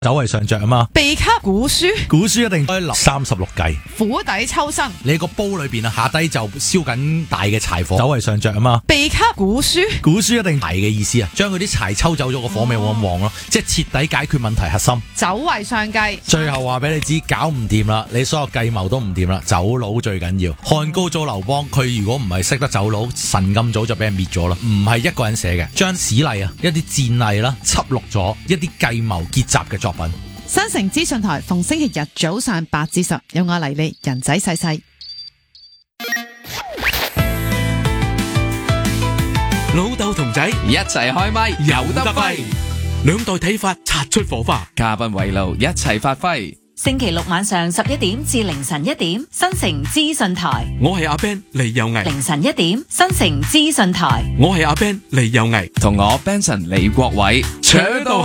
走為上着啊嘛， 秘笈古書， 古書一定開36計。 釜底抽薪， 你個煲裏邊啊，下低就燒緊大嘅柴火，走為上着啊嘛。 秘笈古書， 古書一定柴嘅意思啊，將嗰啲柴抽走咗，個火味冇咁旺咯，即係徹底解決問題核心。 走為上計， 最後話俾你知，搞唔掂啦，你所有計謀都唔掂啦，走佬最緊要。漢高祖劉邦，佢如果唔係識得走佬，神咁早就俾人滅咗啦。唔係一個人寫嘅，將史例啊，一啲戰例啦，輯錄咗一啲計謀結集嘅作品。 新城資訊台逢星期日早上8至10，有我黎莉人仔細細。 老豆同仔一齊開咪， 有得揮，兩代睇法擦出火花， 嘉賓圍爐一齊發揮。 星期六晚上11點至凌晨1點，新城資訊台。 我係阿 Ben 黎有毅。 凌晨1點，新城資訊台。 我係阿 Ben 黎有毅， 同我 Benson 李國偉， 扯到